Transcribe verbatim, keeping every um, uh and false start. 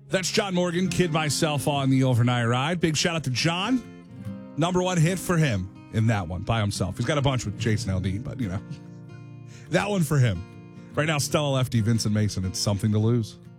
That's John Morgan, Kid Myself on the Overnight Ride. Big shout out to John. Number one hit for him in that one by himself. He's got a bunch with Jason Aldean, but, you know, that one for him. Right now, Stella Lefty, Vincent Mason, it's Something to Lose.